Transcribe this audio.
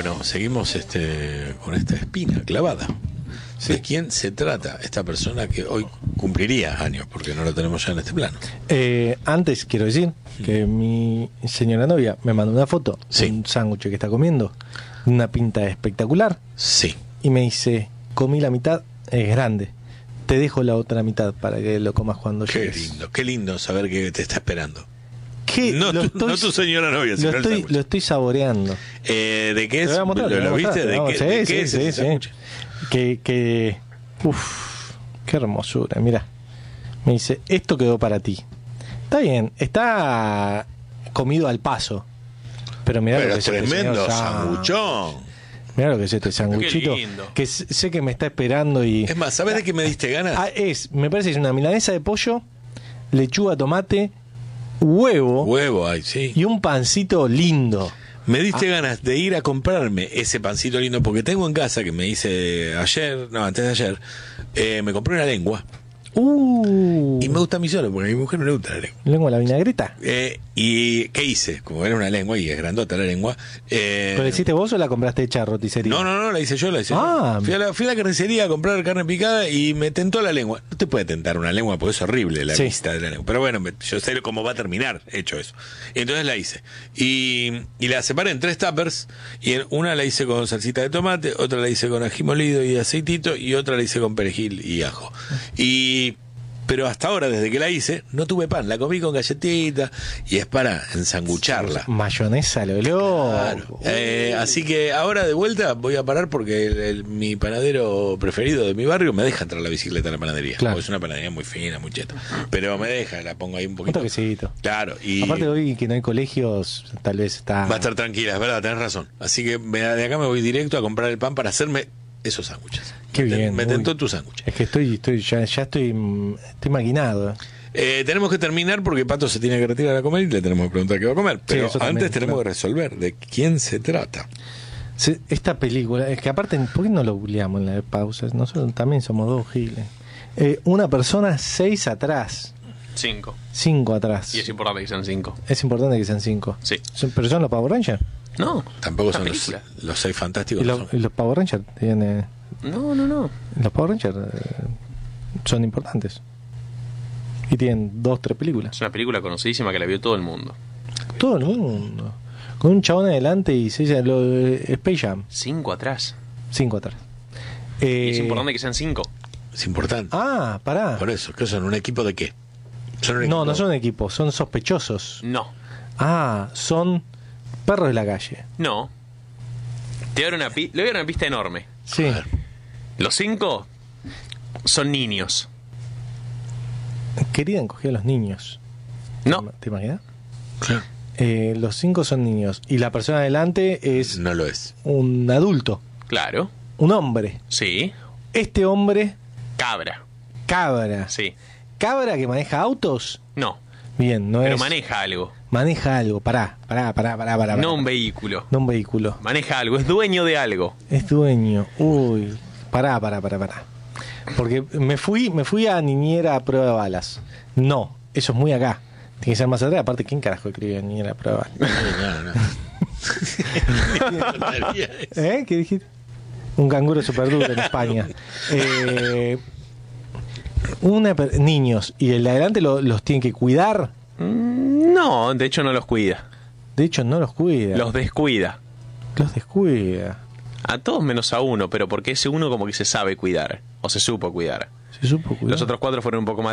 Bueno, seguimos con esta espina clavada. Sí. ¿De quién se trata esta persona que hoy cumpliría años? Porque no lo tenemos ya en este plano. Antes quiero decir que mi señora novia me mandó una foto Sí. de un sándwich que está comiendo, una pinta espectacular, Sí. y me dice, comí la mitad, es grande, te dejo la otra mitad para que lo comas cuando llegues. Qué lindo saber que te está esperando. ¿Qué? No tu señora novia, sino el sándwich. Lo estoy saboreando. ¿De qué es? Te voy a mostrar, ¿Lo viste? te voy a mostrar. ¿De Sí, qué es sí, ese sí. sándwich? Qué hermosura, mira. Me dice, esto quedó para ti. Está bien, está comido al paso. Pero mirá lo que es tremendo sanguchón. Mirá lo que es este sanguchito. Que sé que me está esperando y... Es más, ¿sabes de qué me diste ganas? Me parece que es una milanesa de pollo, lechuga, tomate, huevo ay, sí. y un pancito lindo. Me diste ganas de ir a comprarme ese pancito lindo porque tengo en casa, que me hice antes de ayer, me compré una lengua. Y me gusta a mí solo, porque a mi mujer no le gusta la lengua. ¿Lengua a la vinagreta? ¿Y qué hice? Como era una lengua y es grandota la lengua. ¿Pero la hiciste vos o la compraste hecha roticería? No, la hice yo, Fui a la carnicería a comprar carne picada y me tentó la lengua. No te puede tentar una lengua porque es horrible la vista de la lengua. Pero bueno, yo sé cómo va a terminar hecho eso. Y entonces la hice. Y la separé en 3 tuppers. Y en una la hice con salsita de tomate, otra la hice con ají molido y aceitito, y otra la hice con perejil y ajo. Pero hasta ahora, desde que la hice, no tuve pan. La comí con galletita y es para ensangucharla. Mayonesa, Lolo. Claro. Así que ahora de vuelta voy a parar porque mi panadero preferido de mi barrio me deja entrar la bicicleta a la panadería. Claro. Es una panadería muy fina, muy cheta. Pero me deja, la pongo ahí un poquito. Un toquecito. Claro. Y aparte hoy que no hay colegios, tal vez está... va a estar tranquila, es verdad, tenés razón. Así que de acá me voy directo a comprar el pan para hacerme esos sándwiches. Qué bien. Me tentó tu sándwich. Es que ya estoy maquinado. Tenemos que terminar porque Pato se tiene que retirar a comer y le tenemos que preguntar qué va a comer. Pero antes tenemos que resolver de quién se trata. Esta película, es que aparte, ¿por qué no lo googleamos en la pausa? Nosotros también somos 2 giles. Una persona 6 atrás. 5 atrás. Y es importante que sean 5. Es importante que sean 5. Sí. ¿Pero son los Power Rangers? No. Tampoco son los 6 fantásticos. ¿Y los Power Rangers tienen...? No. Los Power Rangers son importantes. Y tienen 2-3 películas. Es una película conocidísima que la vio todo el mundo. Todo el mundo. Con un chabón adelante y se dice lo de Space Jam. 5 atrás. 5 atrás. Y es importante que sean 5. Es importante. Pará. Por eso, ¿qué son? ¿Un equipo de qué? No son un equipo, son sospechosos. No. Son perros de la calle. No. Le voy a dar una pista enorme. Sí. Los 5 son niños. Querían coger a los niños. No. ¿Te imaginas? Claro. Los 5 son niños. Y la persona adelante es... No lo es. Un adulto. Claro. Un hombre. Sí. Este hombre... Cabra. Sí. ¿Cabra que maneja autos? No. Bien, no Pero es... maneja algo. Maneja algo. Pará. No un vehículo. No un vehículo. Maneja algo. Es dueño de algo. Es dueño. Uy. Pará. Porque me fui a niñera a prueba de balas. No, eso es muy acá. Tiene que ser más atrás. Aparte, ¿quién carajo escribe niñera a prueba de balas? No. ¿Qué dijiste? Un canguro super duro en España. Niños. ¿Y el de adelante los tiene que cuidar? No, de hecho no los cuida. Los descuida. Los descuida. A todos menos a uno, pero porque ese uno como que se sabe cuidar. O se supo cuidar. Se supo cuidar. Los otros 4 fueron un poco más